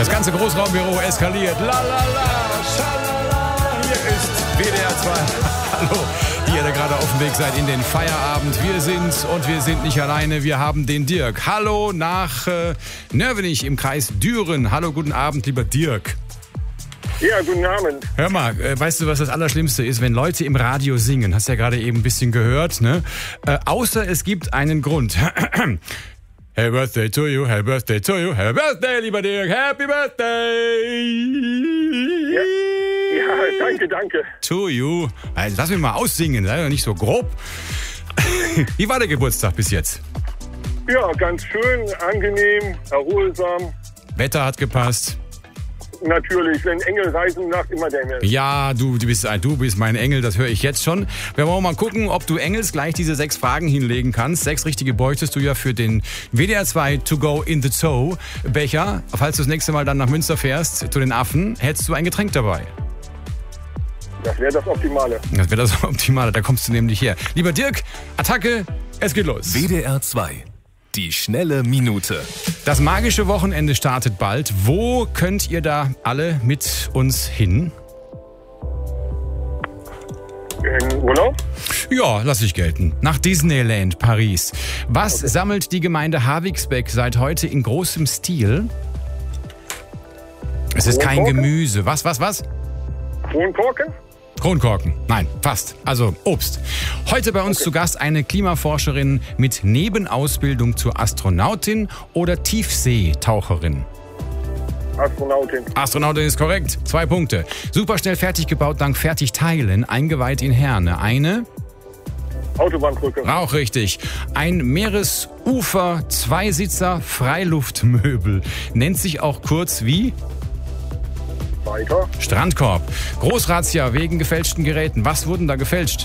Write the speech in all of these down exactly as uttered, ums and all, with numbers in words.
Das ganze Großraumbüro eskaliert. La la la, schalala. Hier ist W D R zwei. Hallo, die ihr da gerade auf dem Weg seid in den Feierabend. Wir sind und wir sind nicht alleine. Wir haben den Dirk. Hallo nach äh, Nörvenich im Kreis Düren. Hallo, guten Abend, lieber Dirk. Ja, guten Abend. Hör mal, äh, weißt du, was das Allerschlimmste ist? Wenn Leute im Radio singen, hast du ja gerade eben ein bisschen gehört, ne? Äh, außer es gibt einen Grund. Happy Birthday to you, Happy Birthday to you, Happy Birthday, lieber Dirk, Happy Birthday! Ja, ja danke, danke. To you. Also, lass mich mal aussingen, sei doch nicht so grob. Wie war der Geburtstag bis jetzt? Ja, ganz schön, angenehm, erholsam. Wetter hat gepasst. Natürlich, wenn Engel reisen, nach immer der Engel. Ja, du, du, bist, du bist mein Engel, das höre ich jetzt schon. Wir wollen mal gucken, ob du Engels gleich diese sechs Fragen hinlegen kannst. Sechs richtige bräuchtest du ja für den W D R zwei To Go in the Zoo Becher. Falls du das nächste Mal dann nach Münster fährst, zu den Affen, hättest du ein Getränk dabei. Das wäre das Optimale. Das wäre das Optimale, da kommst du nämlich her. Lieber Dirk, Attacke, es geht los. W D R zwei. Die schnelle Minute. Das magische Wochenende startet bald. Wo könnt ihr da alle mit uns hin? In Urlaub? Ja, lass ich gelten. Nach Disneyland Paris. Was okay. sammelt die Gemeinde Havigsbeck seit heute in großem Stil? Es ist kein Gemüse. Was, was, was? Kronkorken? Kronkorken. Nein, fast. Also Obst. Heute bei uns okay. zu Gast eine Klimaforscherin mit Nebenausbildung zur Astronautin oder Tiefseetaucherin. Astronautin. Astronautin ist korrekt. Zwei Punkte. Superschnell fertig gebaut, dank Fertigteilen, eingeweiht in Herne. Eine? Autobahnbrücke. Auch richtig. Ein Meeresufer, Zweisitzer, Freiluftmöbel. Nennt sich auch kurz wie? Weiter. Strandkorb. Großrazzia wegen gefälschten Geräten. Was wurden da gefälscht?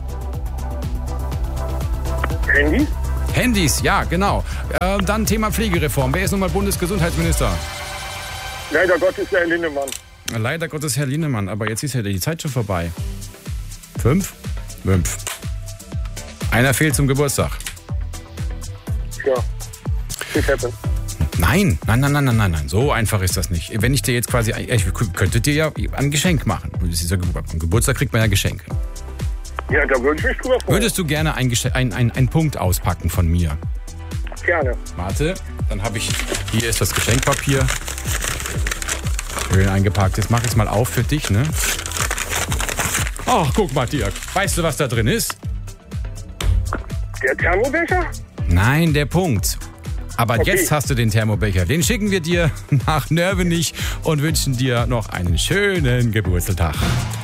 Handys? Handys, ja, genau. Äh, dann Thema Pflegereform. Wer ist nun mal Bundesgesundheitsminister? Leider Gottes Herr Linnemann. Leider Gottes Herr Linnemann. Aber jetzt ist ja die Zeit schon vorbei. Fünf? Fünf. Einer fehlt zum Geburtstag. Ja. It happens. Nein, nein, nein, nein, nein, nein, nein. So einfach ist das nicht. Wenn ich dir jetzt quasi, ich könnte dir ja ein Geschenk machen. Am Geburtstag kriegt man ja Geschenke. Ja, da würde ich mich drüber freuen. Würdest du gerne ein, ein, ein, ein Punkt auspacken von mir? Gerne. Warte, dann habe ich, hier ist das Geschenkpapier. Schön eingepackt. Jetzt mach ich es mal auf für dich, ne? Ach, guck mal, Dirk. Weißt du, was da drin ist? Der Thermobecher? Nein, der Punkt. Aber okay. Jetzt hast du den Thermobecher. Den schicken wir dir nach Nörvenich und wünschen dir noch einen schönen Geburtstag.